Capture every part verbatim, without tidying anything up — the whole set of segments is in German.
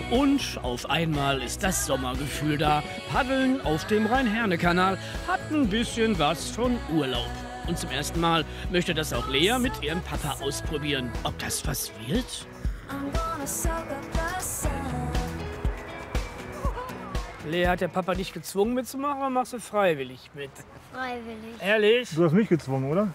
Und auf einmal ist das Sommergefühl da. Paddeln auf dem Rhein-Herne-Kanal hat ein bisschen was von Urlaub. Und zum ersten Mal möchte das auch Lea mit ihrem Papa ausprobieren. Ob das was wird? Lea, hat der Papa dich gezwungen mitzumachen oder machst du freiwillig mit? Freiwillig. Ehrlich? Du hast mich gezwungen, oder?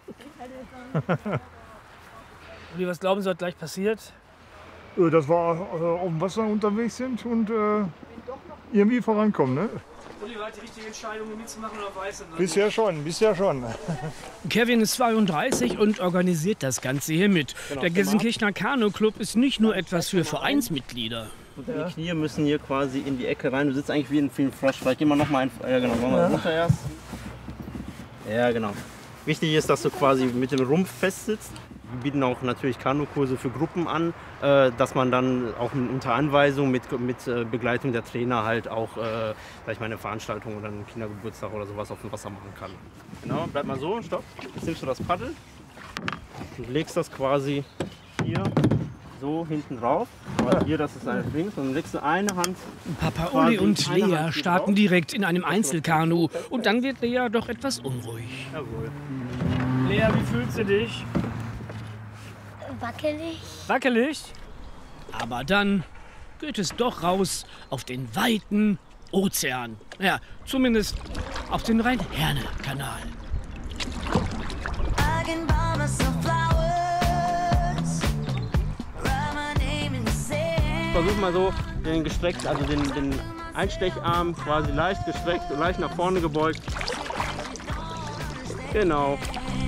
Und was glauben Sie, was gleich passiert? Dass wir äh, auf dem Wasser unterwegs sind und äh, irgendwie vorankommen. Ne? Uli, war die richtige Entscheidung, mitzumachen oder weiß er? Bisher schon, bisher schon. Kevin ist zweiunddreißig und organisiert das Ganze hier mit. Genau, Der Gelsenkirchener Kanu-Club ist nicht nur etwas für Vereinsmitglieder. Die Knie müssen hier quasi in die Ecke rein. Du sitzt eigentlich wie ein, wie ein Frosch. Vielleicht gehen wir noch mal ein. Ja, genau. Machen wir runter erst. Ja, genau. Wichtig ist, dass du quasi mit dem Rumpf fest sitzt. Wir bieten auch natürlich Kanukurse für Gruppen an, äh, dass man dann auch unter Anweisung mit, mit äh, Begleitung der Trainer halt auch äh, sag ich mal, eine Veranstaltung oder einen Kindergeburtstag oder sowas auf dem Wasser machen kann. Genau, bleib mal so, stopp. Jetzt nimmst du das Paddel und legst das quasi hier so hinten drauf. Aber hier, das ist eine links und dann legst du eine Hand. Papa Uli und Lea starten direkt in einem Einzelkanu und dann wird Lea doch etwas unruhig. Jawohl. Lea, wie fühlst du dich? Wackelig. Wackelig? Aber dann geht es doch raus auf den weiten Ozean. Ja, zumindest auf den Rhein-Herne-Kanal. Versuch mal so den gestreckt, also den, den Einstecharm quasi leicht gestreckt und leicht nach vorne gebeugt. Genau.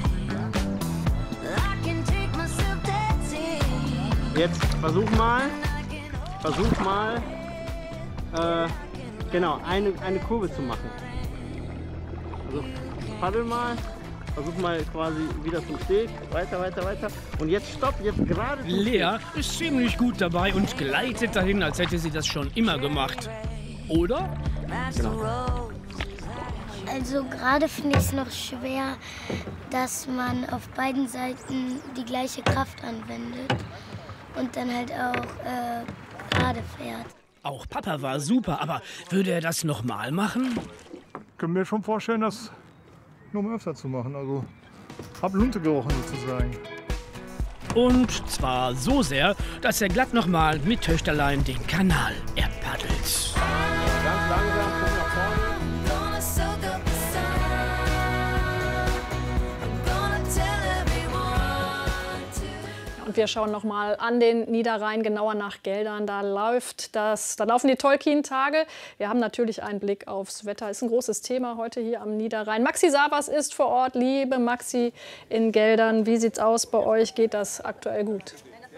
Jetzt versuch mal, versuch mal, äh, genau, eine, eine Kurve zu machen. Also paddel mal, versuch mal quasi wieder zum Steg, weiter, weiter, weiter. Und jetzt stopp, jetzt gerade. Lea ist ziemlich gut dabei und gleitet dahin, als hätte sie das schon immer gemacht. Oder? Genau. Also gerade finde ich es noch schwer, dass man auf beiden Seiten die gleiche Kraft anwendet. Und dann halt auch äh, gerade fährt. Auch Papa war super, aber würde er das nochmal machen? Können wir schon vorstellen, das noch mal öfter zu machen. Also hab Lunte gerochen sozusagen. Und zwar so sehr, dass er glatt nochmal mit Töchterlein den Kanal erpaddelt. Ganz langsam, guck nach vorne. Und wir schauen noch mal an den Niederrhein, genauer nach Geldern. Da läuft das, da laufen die Tolkien-Tage. Wir haben natürlich einen Blick aufs Wetter. Ist ein großes Thema heute hier am Niederrhein. Maxi Savas ist vor Ort. Liebe Maxi in Geldern, wie sieht's aus bei euch? Geht das aktuell gut?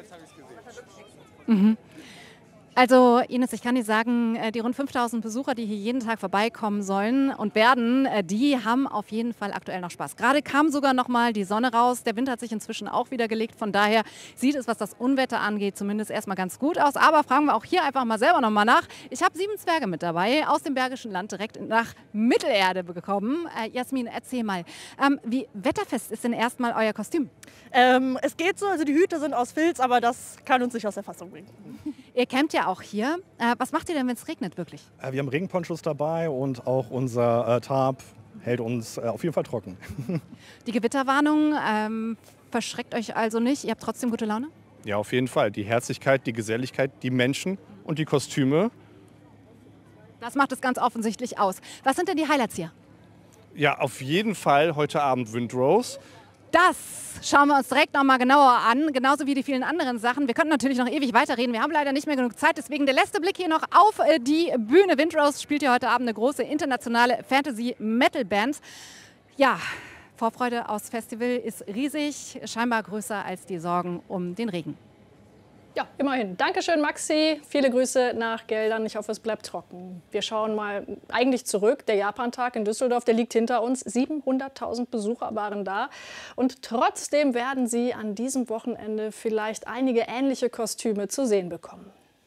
Mhm. Also Ines, ich kann dir sagen, die rund fünftausend Besucher, die hier jeden Tag vorbeikommen sollen und werden, die haben auf jeden Fall aktuell noch Spaß. Gerade kam sogar noch mal die Sonne raus. Der Wind hat sich inzwischen auch wieder gelegt. Von daher sieht es, was das Unwetter angeht, zumindest erstmal ganz gut aus. Aber fragen wir auch hier einfach mal selber noch mal nach. Ich habe sieben Zwerge mit dabei, aus dem Bergischen Land direkt nach Mittelerde bekommen. Äh, Jasmin, erzähl mal, ähm, wie wetterfest ist denn erstmal euer Kostüm? Ähm, es geht so, also die Hüte sind aus Filz, aber das kann uns nicht aus der Fassung bringen. Ihr campt ja auch hier. Äh, was macht ihr denn, wenn es regnet, wirklich? Wir haben Regenponchos dabei und auch unser äh, Tarp hält uns äh, auf jeden Fall trocken. Die Gewitterwarnung ähm, verschreckt euch also nicht? Ihr habt trotzdem gute Laune? Ja, auf jeden Fall. Die Herzlichkeit, die Geselligkeit, die Menschen und die Kostüme. Das macht es ganz offensichtlich aus. Was sind denn die Highlights hier? Ja, auf jeden Fall heute Abend Windrose. Das schauen wir uns direkt noch mal genauer an, genauso wie die vielen anderen Sachen. Wir könnten natürlich noch ewig weiterreden, wir haben leider nicht mehr genug Zeit. Deswegen der letzte Blick hier noch auf die Bühne. Windrose spielt hier heute Abend eine große internationale Fantasy-Metal-Band. Ja, Vorfreude aufs Festival ist riesig, scheinbar größer als die Sorgen um den Regen. Ja, immerhin. Dankeschön, Maxi. Viele Grüße nach Geldern. Ich hoffe, es bleibt trocken. Wir schauen mal eigentlich zurück. Der Japantag in Düsseldorf, der liegt hinter uns. siebenhunderttausend Besucher waren da. Und trotzdem werden Sie an diesem Wochenende vielleicht einige ähnliche Kostüme zu sehen bekommen.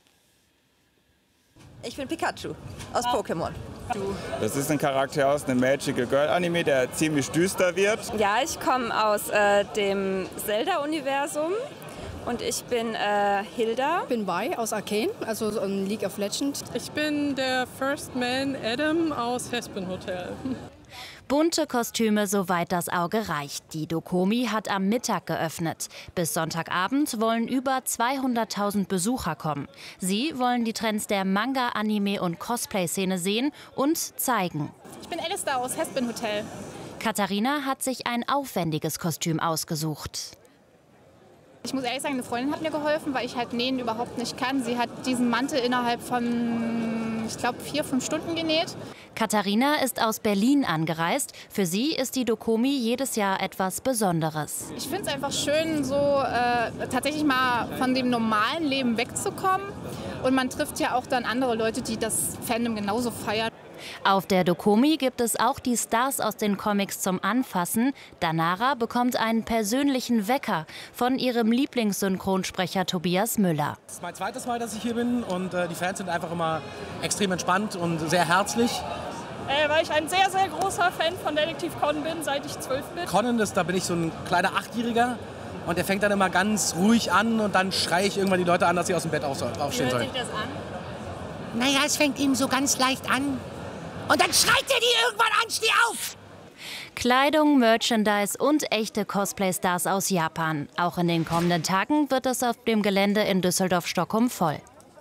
Ich bin Pikachu aus Pokémon. Das ist ein Charakter aus einem Magical Girl Anime, der ziemlich düster wird. Ja, ich komme aus äh, dem Zelda-Universum. Und ich bin äh, Hilda. Ich bin Bai aus Arcane, also um League of Legends. Ich bin der First Man Adam aus Hespen Hotel. Bunte Kostüme, soweit das Auge reicht. Die Dokomi hat am Mittag geöffnet. Bis Sonntagabend wollen über zweihunderttausend Besucher kommen. Sie wollen die Trends der Manga-, Anime- und Cosplay-Szene sehen und zeigen. Ich bin Alistair aus Hespen Hotel. Katharina hat sich ein aufwendiges Kostüm ausgesucht. Ich muss ehrlich sagen, eine Freundin hat mir geholfen, weil ich halt Nähen überhaupt nicht kann. Sie hat diesen Mantel innerhalb von, ich glaube, vier, fünf Stunden genäht. Katharina ist aus Berlin angereist. Für sie ist die Dokomi jedes Jahr etwas Besonderes. Ich finde es einfach schön, so äh, tatsächlich mal von dem normalen Leben wegzukommen. Und man trifft ja auch dann andere Leute, die das Fandom genauso feiern. Auf der Dokomi gibt es auch die Stars aus den Comics zum Anfassen. Danara bekommt einen persönlichen Wecker von ihrem Lieblingssynchronsprecher Tobias Müller. Das ist mein zweites Mal, dass ich hier bin und äh, die Fans sind einfach immer extrem entspannt und sehr herzlich. Äh, weil ich ein sehr, sehr großer Fan von Detektiv Conan bin, seit ich zwölf bin. Conan, das, da bin ich so ein kleiner Achtjähriger und der fängt dann immer ganz ruhig an und dann schreie ich irgendwann die Leute an, dass sie aus dem Bett aufstehen sollen. Wie hört sich das an? Naja, es fängt ihm so ganz leicht an. Und dann schreit er die irgendwann an, steh auf! Kleidung, Merchandise und echte Cosplay-Stars aus Japan. Auch in den kommenden Tagen wird es auf dem Gelände in Düsseldorf-Stockholm voll.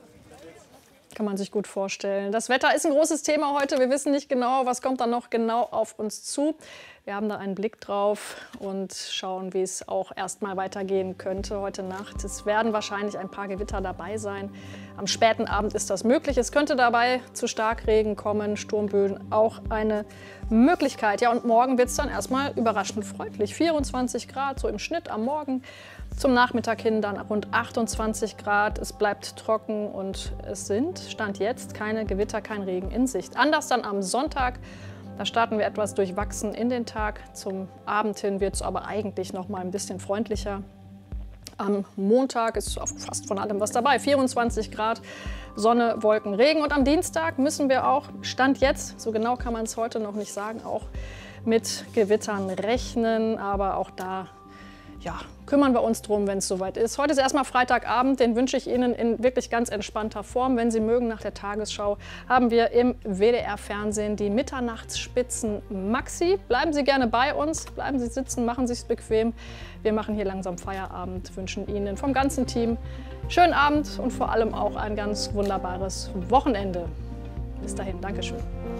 Kann man sich gut vorstellen. Das Wetter ist ein großes Thema heute. Wir wissen nicht genau, was kommt dann noch genau auf uns zu. Wir haben da einen Blick drauf und schauen, wie es auch erstmal weitergehen könnte heute Nacht. Es werden wahrscheinlich ein paar Gewitter dabei sein. Am späten Abend ist das möglich. Es könnte dabei zu Starkregen kommen, Sturmböen auch eine Möglichkeit. Ja, und morgen wird es dann erstmal überraschend freundlich. vierundzwanzig Grad so im Schnitt am Morgen. Zum Nachmittag hin dann rund achtundzwanzig Grad. Es bleibt trocken und es sind, Stand jetzt, keine Gewitter, kein Regen in Sicht. Anders dann am Sonntag. Da starten wir etwas durchwachsen in den Tag. Zum Abend hin wird es aber eigentlich noch mal ein bisschen freundlicher. Am Montag ist fast von allem was dabei. vierundzwanzig Grad, Sonne, Wolken, Regen. Und am Dienstag müssen wir auch, Stand jetzt, so genau kann man es heute noch nicht sagen, auch mit Gewittern rechnen. Aber auch da ja, kümmern wir uns drum, wenn es soweit ist. Heute ist erstmal Freitagabend, den wünsche ich Ihnen in wirklich ganz entspannter Form. Wenn Sie mögen, nach der Tagesschau haben wir im W D R-Fernsehen die Mitternachtsspitzen Maxi. Bleiben Sie gerne bei uns, bleiben Sie sitzen, machen Sie es bequem. Wir machen hier langsam Feierabend, wünschen Ihnen vom ganzen Team schönen Abend und vor allem auch ein ganz wunderbares Wochenende. Bis dahin, Dankeschön.